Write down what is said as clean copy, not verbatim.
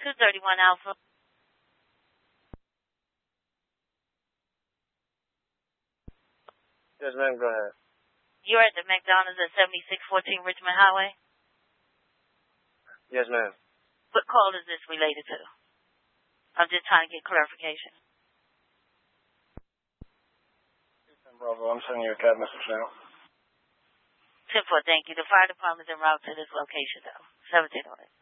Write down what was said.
231 Alpha. Yes, ma'am, go ahead. You're at the McDonald's at 7614 Richmond Highway? Yes, ma'am. What call is this related to? I'm just trying to get clarification. Bravo, I'm sending you a cab message now. 10-4, thank you. The fire department's en route to this location, though. 1708.